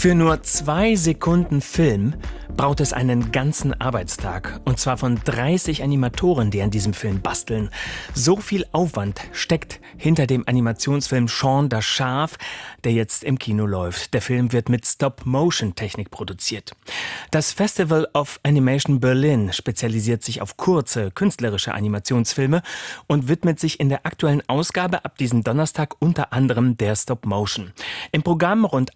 Für nur 2 Sekunden Film braucht es einen ganzen Arbeitstag. Und zwar von 30 Animatoren, die an diesem Film basteln. So viel Aufwand steckt hinter dem Animationsfilm Shaun das Schaf, der jetzt im Kino läuft. Der Film wird mit Stop-Motion-Technik produziert. Das Festival of Animation Berlin spezialisiert sich auf kurze, künstlerische Animationsfilme und widmet sich in der aktuellen Ausgabe ab diesem Donnerstag unter anderem der Stop-Motion. Im Programm rund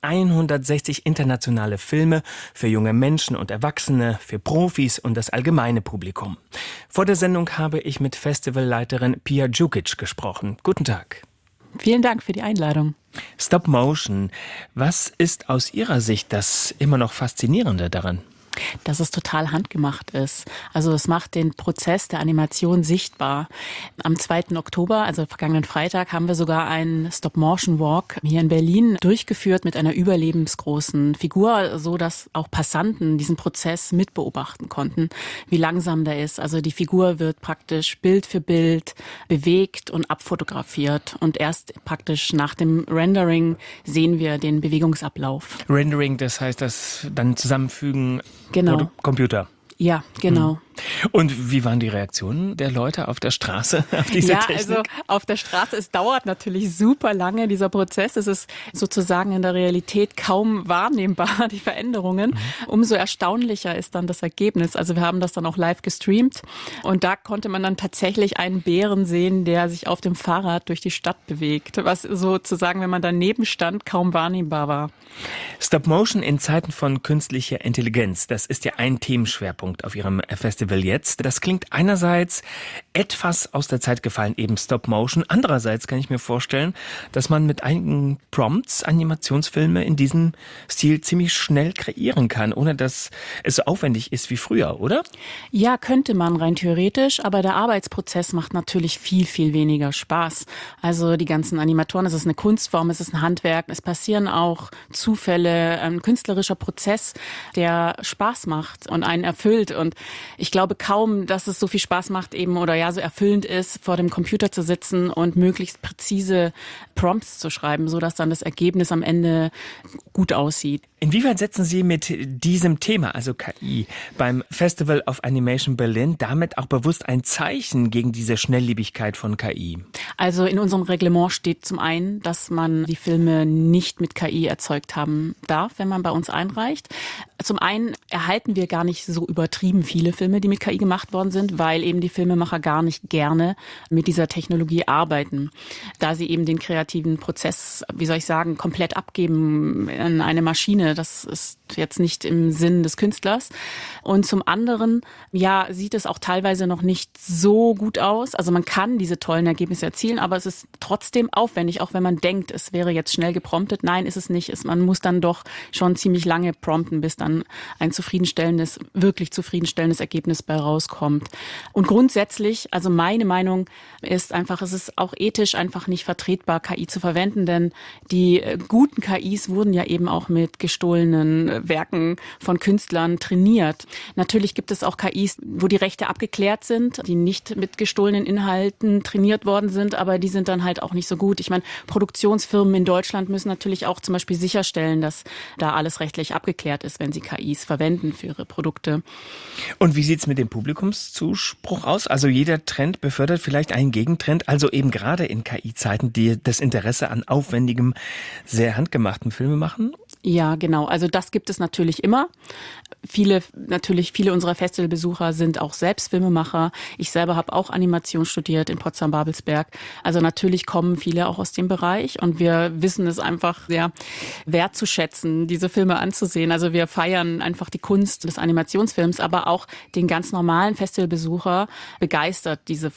160 internationale Filme für junge Menschen und Erwachsene, für Profis und das allgemeine Publikum. Vor der Sendung habe ich mit Festivalleiterin Pia Djukic gesprochen. Guten Tag. Vielen Dank für die Einladung. Stop Motion. Was ist aus Ihrer Sicht das immer noch Faszinierende daran? Dass es total handgemacht ist. Also es macht den Prozess der Animation sichtbar. Am 2. Oktober, also vergangenen Freitag, haben wir sogar einen Stop-Motion-Walk hier in Berlin durchgeführt mit einer überlebensgroßen Figur, so dass auch Passanten diesen Prozess mitbeobachten konnten, wie langsam der ist. Also die Figur wird praktisch Bild für Bild bewegt und abfotografiert. Und erst praktisch nach dem Rendering sehen wir den Bewegungsablauf. Rendering, das heißt das dann Zusammenfügen. Genau. Computer. Ja, genau. Und wie waren die Reaktionen der Leute auf der Straße auf diese Technik? Also auf der Straße, es dauert natürlich super lange, dieser Prozess. Es ist sozusagen in der Realität kaum wahrnehmbar, die Veränderungen. Umso erstaunlicher ist dann das Ergebnis. Also wir haben das dann auch live gestreamt und da konnte man dann tatsächlich einen Bären sehen, der sich auf dem Fahrrad durch die Stadt bewegt, was sozusagen, wenn man daneben stand, kaum wahrnehmbar war. Stop-Motion in Zeiten von künstlicher Intelligenz, das ist ja ein Themenschwerpunkt auf Ihrem Festival jetzt. Das klingt einerseits etwas aus der Zeit gefallen, eben Stop-Motion. Andererseits kann ich mir vorstellen, dass man mit einigen Prompts Animationsfilme in diesem Stil ziemlich schnell kreieren kann, ohne dass es so aufwendig ist wie früher, oder? Ja, könnte man rein theoretisch, aber der Arbeitsprozess macht natürlich viel, viel weniger Spaß. Also die ganzen Animatoren, es ist eine Kunstform, es ist ein Handwerk, es passieren auch Zufälle, ein künstlerischer Prozess, der Spaß macht und einen erfüllt. Und ich glaube kaum, dass es so viel Spaß macht eben oder ja so erfüllend ist, vor dem Computer zu sitzen und möglichst präzise Prompts zu schreiben, so dass dann das Ergebnis am Ende gut aussieht. Inwieweit setzen Sie mit diesem Thema, also KI, beim Festival of Animation Berlin damit auch bewusst ein Zeichen gegen diese Schnelllebigkeit von KI? Also in unserem Reglement steht zum einen, dass man die Filme nicht mit KI erzeugt haben darf, wenn man bei uns einreicht. Zum einen erhalten wir gar nicht so übertrieben viele Filme, die mit KI gemacht worden sind, weil eben die Filmemacher gar nicht gerne mit dieser Technologie arbeiten, da sie eben den kreativen Prozess, wie soll ich sagen, komplett abgeben an eine Maschine. Das ist jetzt nicht im Sinn des Künstlers. Und zum anderen, ja, sieht es auch teilweise noch nicht so gut aus. Also man kann diese tollen Ergebnisse erzielen, aber es ist trotzdem aufwendig, auch wenn man denkt, es wäre jetzt schnell gepromptet. Nein, ist es nicht. Man muss dann doch schon ziemlich lange prompten, bis dann ein wirklich zufriedenstellendes Ergebnis bei rauskommt. Und grundsätzlich, also meine Meinung ist einfach, es ist auch ethisch einfach nicht vertretbar, KI zu verwenden, denn die guten KIs wurden ja eben auch mit gestohlenen Werken von Künstlern trainiert. Natürlich gibt es auch KIs, wo die Rechte abgeklärt sind, die nicht mit gestohlenen Inhalten trainiert worden sind, aber die sind dann halt auch nicht so gut. Ich meine, Produktionsfirmen in Deutschland müssen natürlich auch zum Beispiel sicherstellen, dass da alles rechtlich abgeklärt ist, wenn sie KIs verwenden für ihre Produkte. Und wie sieht's mit dem Publikumszuspruch aus? Also jeder Trend befördert vielleicht einen Gegentrend, also eben gerade in KI-Zeiten, die das Interesse an aufwendigem, sehr handgemachten Filmemachen? Ja, genau. Also das gibt es natürlich immer. Viele unserer Festivalbesucher sind auch selbst Filmemacher. Ich selber habe auch Animation studiert in Potsdam-Babelsberg. Also natürlich kommen viele auch aus dem Bereich und wir wissen es einfach sehr wertzuschätzen, diese Filme anzusehen. Also wir feiern einfach die Kunst des Animationsfilms, aber auch den ganz normalen Festivalbesucher begeistert diese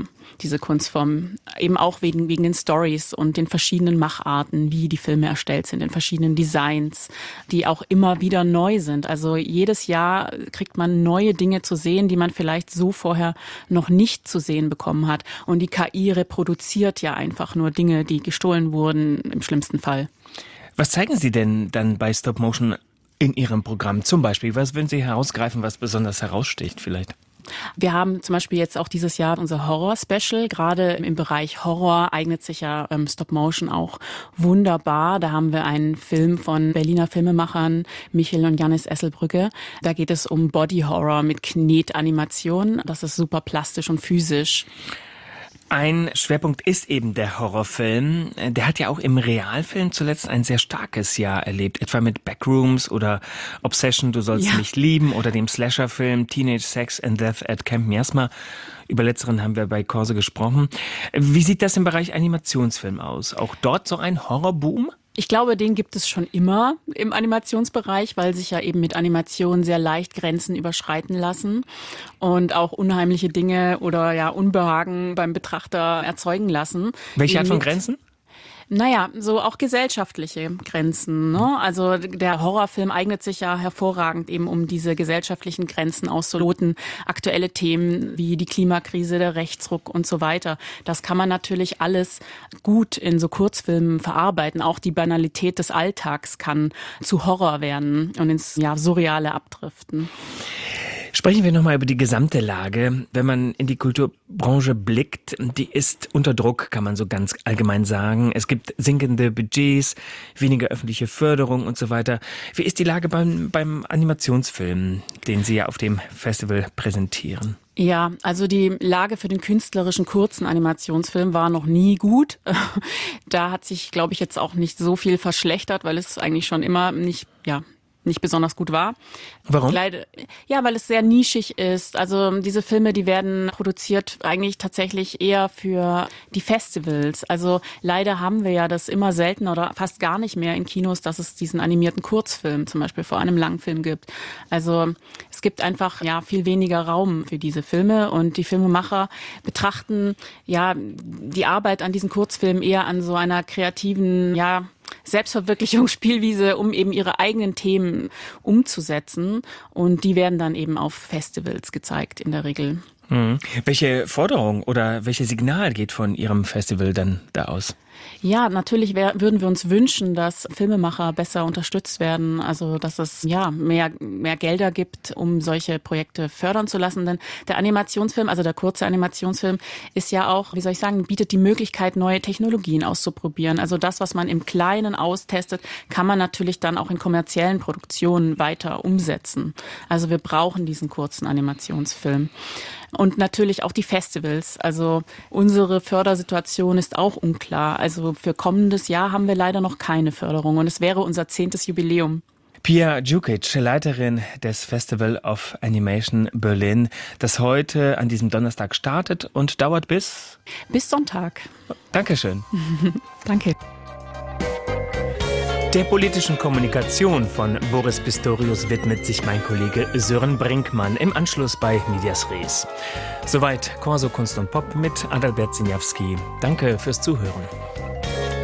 Kunstform. Eben auch wegen den Stories und den verschiedenen Macharten, wie die Filme erstellt sind, den verschiedenen Designs, die auch immer wieder neu sind. Also jedes Jahr kriegt man neue Dinge zu sehen, die man vielleicht so vorher noch nicht zu sehen bekommen hat. Und die KI reproduziert ja einfach nur Dinge, die gestohlen wurden, im schlimmsten Fall. Was zeigen Sie denn dann bei Stop Motion in Ihrem Programm zum Beispiel? Was würden Sie herausgreifen, was besonders heraussticht vielleicht? Wir haben zum Beispiel jetzt auch dieses Jahr unser Horror-Special. Gerade im Bereich Horror eignet sich ja Stop-Motion auch wunderbar. Da haben wir einen Film von Berliner Filmemachern Michel und Jannis Esselbrücke. Da geht es um Body-Horror mit Knetanimation. Das ist super plastisch und physisch. Ein Schwerpunkt ist eben der Horrorfilm. Der hat ja auch im Realfilm zuletzt ein sehr starkes Jahr erlebt, etwa mit Backrooms oder Obsession, du sollst mich lieben oder dem Slasher-Film Teenage Sex and Death at Camp Miasma. Über letzteren haben wir bei Corso gesprochen. Wie sieht das im Bereich Animationsfilm aus? Auch dort so ein Horrorboom? Ich glaube, den gibt es schon immer im Animationsbereich, weil sich ja eben mit Animation sehr leicht Grenzen überschreiten lassen und auch unheimliche Dinge oder ja Unbehagen beim Betrachter erzeugen lassen. Welche Art von Grenzen? Naja, so auch gesellschaftliche Grenzen, ne? Also der Horrorfilm eignet sich ja hervorragend eben, um diese gesellschaftlichen Grenzen auszuloten. Aktuelle Themen wie die Klimakrise, der Rechtsruck und so weiter. Das kann man natürlich alles gut in so Kurzfilmen verarbeiten. Auch die Banalität des Alltags kann zu Horror werden und ins Surreale abdriften. Sprechen wir nochmal über die gesamte Lage. Wenn man in die Kulturbranche blickt, die ist unter Druck, kann man so ganz allgemein sagen. Es gibt sinkende Budgets, weniger öffentliche Förderung und so weiter. Wie ist die Lage beim Animationsfilm, den Sie ja auf dem Festival präsentieren? Ja, also die Lage für den künstlerischen kurzen Animationsfilm war noch nie gut. Da hat sich, glaube ich, jetzt auch nicht so viel verschlechtert, weil es eigentlich schon immer nicht besonders gut war. Warum? Ja, weil es sehr nischig ist. Also diese Filme, die werden produziert eigentlich tatsächlich eher für die Festivals. Also leider haben wir ja das immer seltener oder fast gar nicht mehr in Kinos, dass es diesen animierten Kurzfilm zum Beispiel vor einem Langfilm gibt. Also es gibt einfach viel weniger Raum für diese Filme und die Filmemacher betrachten die Arbeit an diesen Kurzfilmen eher an so einer kreativen, Selbstverwirklichungsspielwiese, um eben ihre eigenen Themen umzusetzen. Und die werden dann eben auf Festivals gezeigt in der Regel. Welche Forderung oder welches Signal geht von Ihrem Festival dann da aus? Ja, natürlich würden wir uns wünschen, dass Filmemacher besser unterstützt werden, also dass es mehr Gelder gibt, um solche Projekte fördern zu lassen. Denn der Animationsfilm, also der kurze Animationsfilm, ist ja auch, bietet die Möglichkeit, neue Technologien auszuprobieren. Also das, was man im Kleinen austestet, kann man natürlich dann auch in kommerziellen Produktionen weiter umsetzen. Also wir brauchen diesen kurzen Animationsfilm. Und natürlich auch die Festivals. Also unsere Fördersituation ist auch unklar. Also für kommendes Jahr haben wir leider noch keine Förderung und es wäre unser 10. Jubiläum. Pia Djukic, Leiterin des Festival of Animation Berlin, das heute an diesem Donnerstag startet und dauert bis Sonntag. Dankeschön. Danke. Der politischen Kommunikation von Boris Pistorius widmet sich mein Kollege Sören Brinkmann im Anschluss bei Medias Res. Soweit Corso Kunst und Pop mit Adalbert Siniawski. Danke fürs Zuhören.